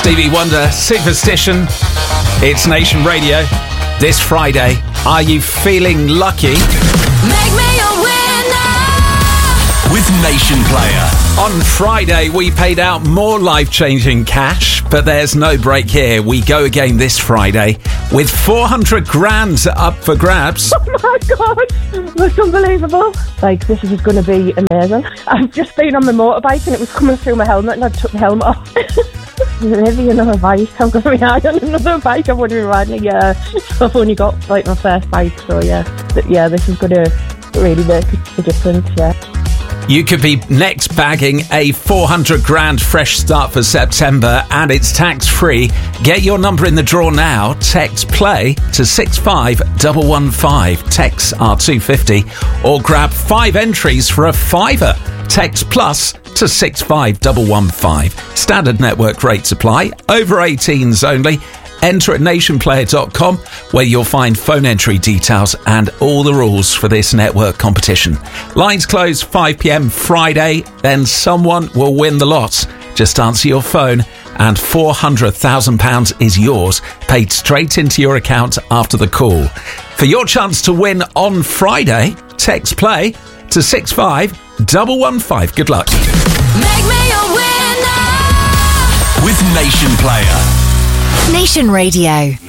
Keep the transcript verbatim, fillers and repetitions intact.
Stevie Wonder, Superstition. It's Nation Radio. This Friday, are you feeling lucky? Make me a winner with Nation Player. On Friday, we paid out more life-changing cash, but there's no break here. We go again this Friday with four hundred grand up for grabs. Oh my God, that's unbelievable. Like, this is just going to be amazing. I've just been on my motorbike and it was coming through my helmet and I took my helmet off. Maybe another bike. I've got my eye on another bike. I've only been riding a year. So I've only got like my first bike. So yeah, Th- yeah, this is going to really make a difference, yeah. You could be next bagging a four hundred grand fresh start for September, and it's tax-free. Get your number in the draw now. Text play to six five one one five. Texts are two fifty. Or grab five entries for a fiver. Text plus to six five one one five. Standard network rates apply. Over eighteens only. Enter at nation player dot com, where you'll find phone entry details and all the rules for this network competition. Lines close five p.m. Friday, then someone will win the lot. Just answer your phone and four hundred thousand pounds is yours, paid straight into your account after the call. For your chance to win on Friday, text play to six five one one five. Good luck. Make me a winner with Nation Player. Nation Radio.